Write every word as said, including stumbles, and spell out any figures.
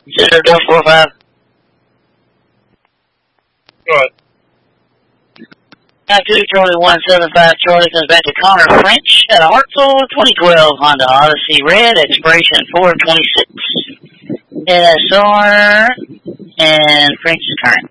Center door four five. Go ahead. nine two Charlie one seven five Charlie comes back to Connor French at a Hartsel twenty twelve Honda Odyssey Red, expiration four twenty-six. S R and French is current.